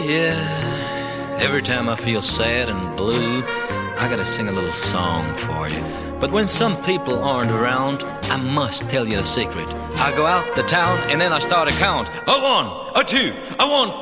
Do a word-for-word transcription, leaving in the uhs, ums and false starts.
Yeah, every time I feel sad and blue, I gotta sing a little song for you. But when some people aren't around, I must tell you the secret. I go out to town and then I start a count. A one, a two, a one,